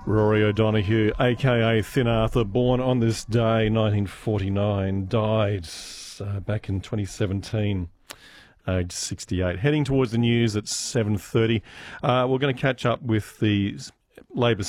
Rory O'Donoghue, a.k.a. Thin Arthur, born on this day, 1949, died back in 2017, aged 68. Heading towards the news at 7:30. We're going to catch up with the Labor